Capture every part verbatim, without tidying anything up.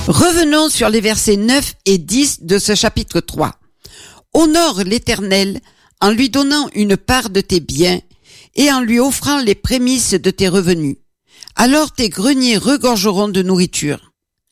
Revenons sur les versets neuf et dix de ce chapitre trois. Honore l'Éternel en lui donnant une part de tes biens et en lui offrant les prémices de tes revenus. Alors tes greniers regorgeront de nourriture.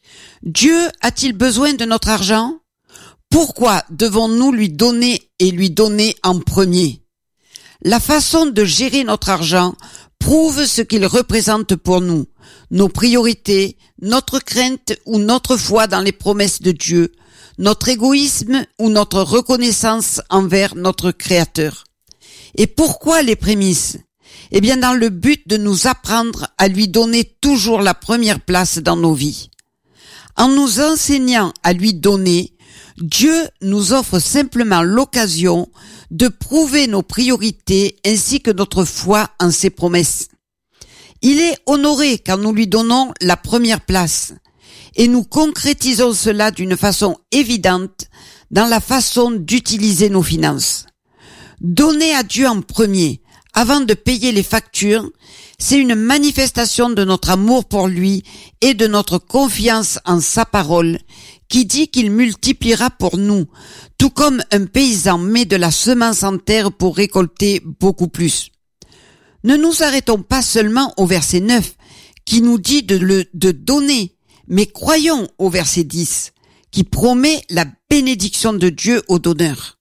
Dieu a-t-il besoin de notre argent? Pourquoi devons-nous lui donner et lui donner en premier? La façon de gérer notre argent prouve ce qu'il représente pour nous, nos priorités, notre crainte ou notre foi dans les promesses de Dieu, notre égoïsme ou notre reconnaissance envers notre Créateur. Et pourquoi les prémices? Eh bien, dans le but de nous apprendre à lui donner toujours la première place dans nos vies. En nous enseignant à lui donner, Dieu nous offre simplement l'occasion de prouver nos priorités ainsi que notre foi en ses promesses. Il est honoré quand nous lui donnons la première place et nous concrétisons cela d'une façon évidente dans la façon d'utiliser nos finances. Donner à Dieu en premier avant de payer les factures, c'est une manifestation de notre amour pour lui et de notre confiance en sa parole qui dit qu'il multipliera pour nous, tout comme un paysan met de la semence en terre pour récolter beaucoup plus. Ne nous arrêtons pas seulement au verset neuf, qui nous dit de le, de donner, mais croyons au verset dix, qui promet la bénédiction de Dieu au donneur.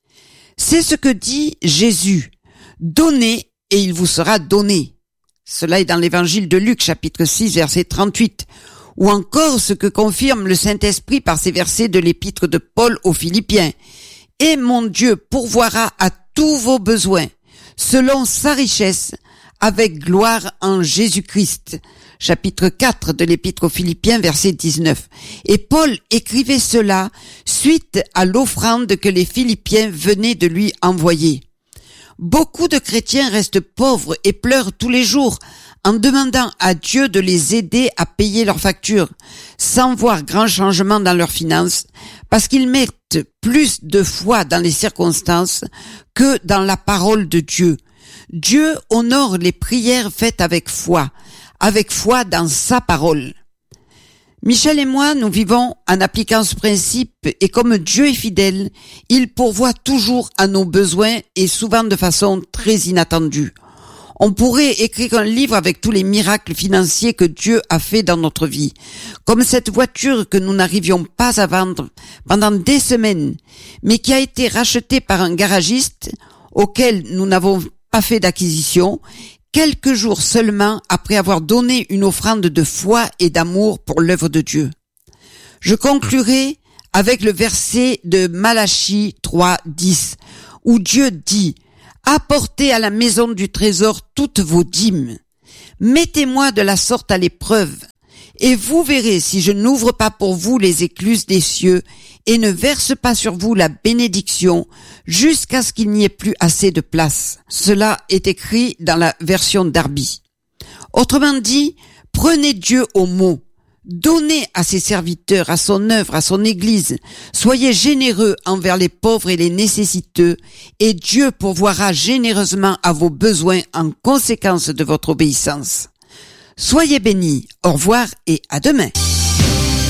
C'est ce que dit Jésus. Donnez et il vous sera donné. Cela est dans l'évangile de Luc, chapitre six, verset trente-huit. Ou encore ce que confirme le Saint-Esprit par ces versets de l'épître de Paul aux Philippiens. Et mon Dieu pourvoira à tous vos besoins, selon sa richesse, avec gloire en Jésus-Christ. Chapitre quatre de l'épître aux Philippiens, verset dix-neuf. Et Paul écrivait cela suite à l'offrande que les Philippiens venaient de lui envoyer. Beaucoup de chrétiens restent pauvres et pleurent tous les jours en demandant à Dieu de les aider à payer leurs factures, sans voir grand changement dans leurs finances, parce qu'ils mettent plus de foi dans les circonstances que dans la parole de Dieu. Dieu honore les prières faites avec foi, avec foi dans sa parole. Michel et moi, nous vivons en appliquant ce principe et comme Dieu est fidèle, il pourvoit toujours à nos besoins et souvent de façon très inattendue. On pourrait écrire un livre avec tous les miracles financiers que Dieu a fait dans notre vie. Comme cette voiture que nous n'arrivions pas à vendre pendant des semaines, mais qui a été rachetée par un garagiste auquel nous n'avons pas fait d'acquisition, quelques jours seulement après avoir donné une offrande de foi et d'amour pour l'œuvre de Dieu. Je conclurai avec le verset de Malachie trois, dix, où Dieu dit « Apportez à la maison du trésor toutes vos dîmes. Mettez-moi de la sorte à l'épreuve, et vous verrez si je n'ouvre pas pour vous les écluses des cieux et ne verse pas sur vous la bénédiction jusqu'à ce qu'il n'y ait plus assez de place. » Cela est écrit dans la version Darby. Autrement dit, prenez Dieu au mot. Donnez à ses serviteurs, à son œuvre, à son église. Soyez généreux envers les pauvres et les nécessiteux, et Dieu pourvoira généreusement à vos besoins en conséquence de votre obéissance. Soyez bénis. Au revoir et à demain.